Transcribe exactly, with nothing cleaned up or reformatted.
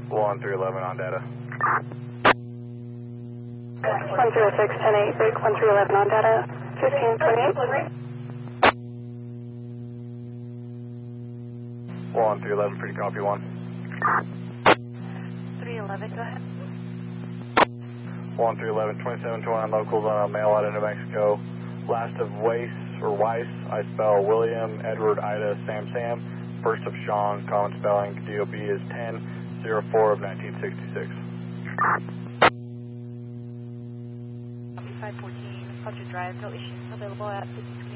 one three eleven on data. one zero six, ten eight, break one three eleven on data, fifteen twenty-eight. one three eleven, pretty copy one. three eleven, go ahead. one three eleven, twenty-seven twenty-nine locals on a mail out of New Mexico. Last of Weiss, or Weiss, I spell William, Edward, Ida, Sam, Sam. First of Sean, common spelling, D O B is ten oh four of nineteen sixty-six. five fourteen, Culture Drive, no issues available at